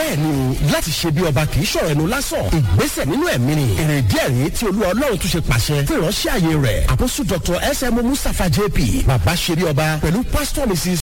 bẹ́ẹ̀ ni o láti ṣe bí ọba kì í ṣọ̀rọ̀ ẹnu lásán ìgbésẹ̀ nínú ẹ̀mí ni èrè díẹ̀ rí tí olúwa ọlọ́run tún ṣe pàṣẹ fún ìránṣẹ́ àyè rẹ̀ àpọ́sù dr sm mustapha jp bàbá ṣe bí ọba pẹ̀lú pastor mrs